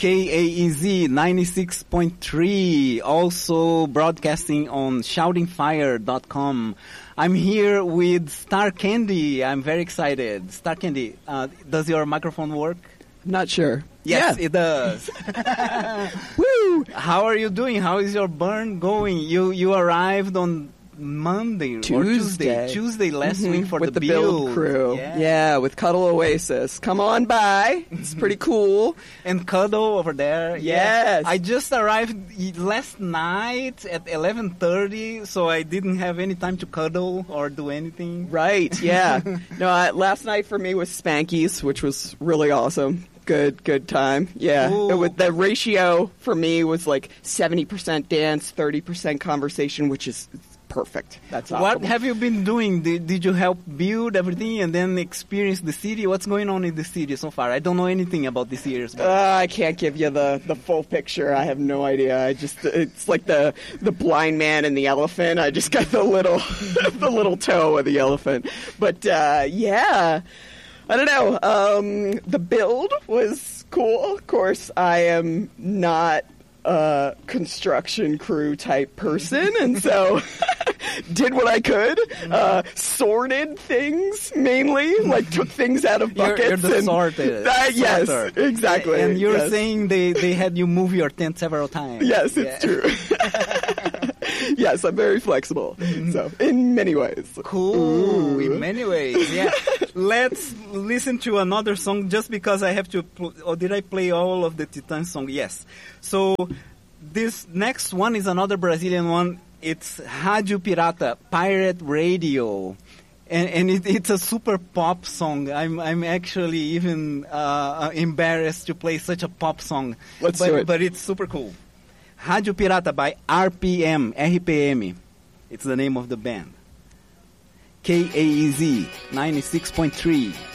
KAEZ 96.3, also broadcasting on shoutingfire.com. I'm here with Star Candy. I'm very excited. Star Candy, does your microphone work? Not sure. Yes, Yeah. it does. Woo! How are you doing? How is your burn going? You arrived on Monday or Tuesday last week for with the build crew. Yeah, with Cuddle Oasis. Come on by. It's pretty cool. And Cuddle over there. Yes. I just arrived last night at 11:30, so I didn't have any time to cuddle or do anything. Right, yeah. No, last night for me was Spankies, which was really awesome. Good time. Yeah. The ratio for me was like 70% dance, 30% conversation, which is perfect. That's optimal. What have you been doing? Did you help build everything and then experience the city? What's going on in the city so far? I don't know anything about the city. I can't give you the full picture. I have no idea. It's like the blind man and the elephant. I just got the little the little toe of the elephant. But yeah, I don't know. The build was cool. Of course, I am not a construction crew type person, and so did what I could. Sorted things mainly, like took things out of buckets. You're the sorted. Yes, exactly. And you're saying they had you move your tent several times. Yes, it's true. Yes, I'm very flexible. So, in many ways. Cool. In many ways, yeah. Let's listen to another song just because I have to... Or did I play all of the Titãs song? Yes. So, this next one is another Brazilian one. It's Rádio Pirata, Pirate Radio. And it's a super pop song. I'm actually even embarrassed to play such a pop song. Let's do it. But it's super cool. Rádio Pirata by RPM. It's the name of the band. KAEZ 96.3.